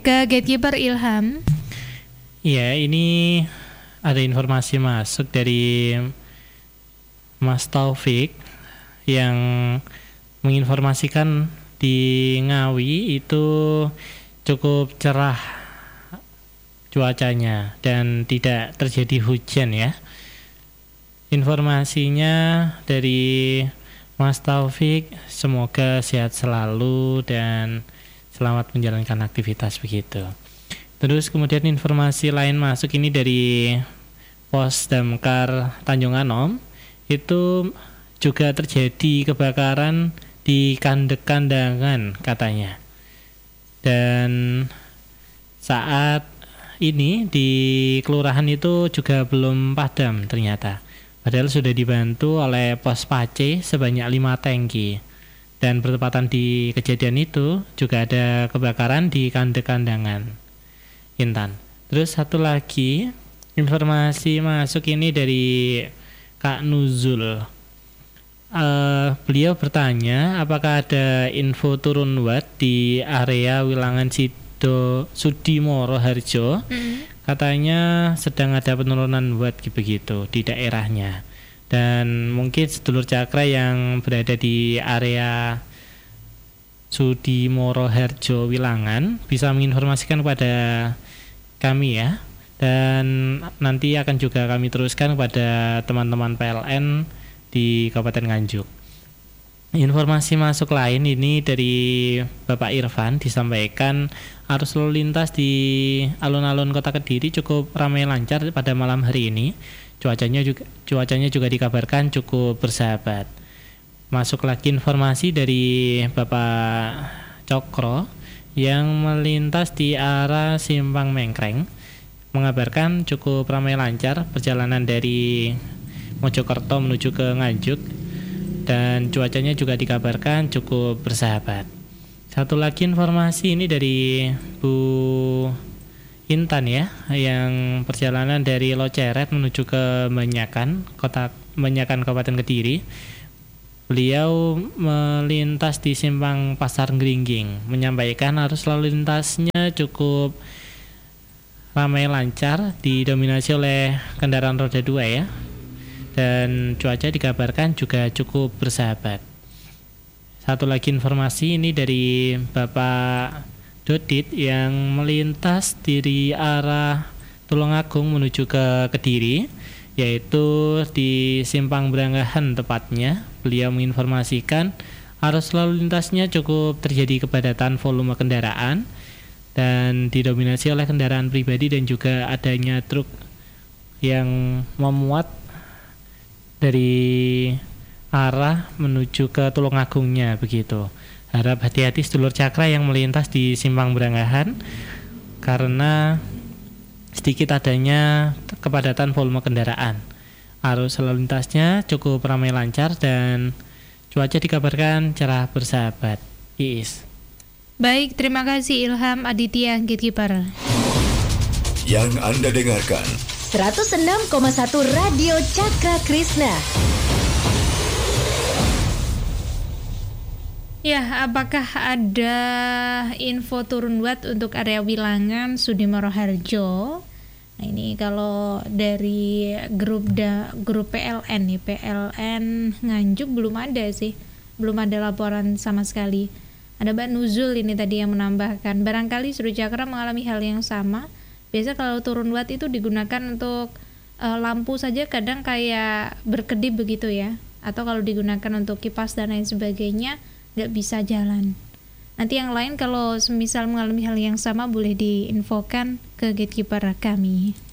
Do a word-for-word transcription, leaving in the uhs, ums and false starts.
ke Gatekeeper Ilham. Iya, ini ada informasi masuk dari Mas Taufik yang menginformasikan di Ngawi itu cukup cerah cuacanya dan tidak terjadi hujan ya. Informasinya dari Mas Taufik, semoga sehat selalu dan selamat menjalankan aktivitas begitu. Terus kemudian informasi lain masuk ini dari Pos Damkar Tanjung Anom, itu juga terjadi kebakaran di Kandek-Kandangan katanya. Dan saat ini di kelurahan itu juga belum padam ternyata. Padahal sudah dibantu oleh Pos Pace sebanyak lima tangki. Dan bertepatan di kejadian itu juga ada kebakaran di Kandek-Kandangan, Intan. Terus satu lagi informasi masuk ini dari Kak Nuzul. Uh, beliau bertanya apakah ada info turun watt di area Wilangan Sido Sudimoro Harjo. Mm-hmm. Katanya sedang ada penurunan watt begitu di daerahnya. Dan mungkin sedulur Cakra yang berada di area Sudimoro Harjo Wilangan bisa menginformasikan kepada kami ya. Dan nanti akan juga kami teruskan kepada teman-teman P L N di Kabupaten Nganjuk. Informasi masuk lain ini dari Bapak Irfan disampaikan arus lalu lintas di alun-alun Kota Kediri cukup ramai lancar pada malam hari ini. Cuacanya juga cuacanya juga dikabarkan cukup bersahabat. Masuk lagi informasi dari Bapak Cokro yang melintas di arah Simpang Mengkreng mengabarkan cukup ramai lancar perjalanan dari Mojokerto menuju ke Nganjuk dan cuacanya juga dikabarkan cukup bersahabat. Satu lagi informasi ini dari Bu Intan ya, yang perjalanan dari Loceret menuju ke Banyakan, kota Banyakan Kabupaten Kediri. Beliau melintas di Simpang Pasar Ngringging, menyampaikan arus lalu lintasnya cukup ramai lancar, didominasi oleh kendaraan roda dua ya. Dan cuaca dikabarkan juga cukup bersahabat. Satu lagi informasi ini dari Bapak Dodit yang melintas dari arah Tulungagung menuju ke Kediri, yaitu di Simpang Beranggahan tepatnya. Beliau menginformasikan arus lalu lintasnya cukup terjadi kepadatan volume kendaraan dan didominasi oleh kendaraan pribadi dan juga adanya truk yang memuat dari arah menuju ke Tulungagungnya begitu. Harap hati-hati sedulur Cakra yang melintas di Simpang Beranggahan karena sedikit adanya kepadatan volume kendaraan. Arus lalu lintasnya cukup ramai lancar dan cuaca dikabarkan cerah bersahabat. Iis. Baik, terima kasih Ilham Aditya Gatekeeper. Yang Anda dengarkan seratus enam koma satu Radio Cakra Krishna. Ya, apakah ada info turun watt untuk area Wilangan Sudimoro Harjo? Nah, ini kalau dari grup da, grup P L N nih, P L N Nganjuk belum ada sih. Belum ada laporan sama sekali. Ada Mbak Nuzul ini tadi yang menambahkan, barangkali Sudut Cakra mengalami hal yang sama. Biasa kalau turun watt itu digunakan untuk uh, lampu saja kadang kayak berkedip begitu ya. Atau kalau digunakan untuk kipas dan lain sebagainya nggak bisa jalan. Nanti yang lain kalau semisal mengalami hal yang sama boleh diinfokan ke Gatekeeper kami.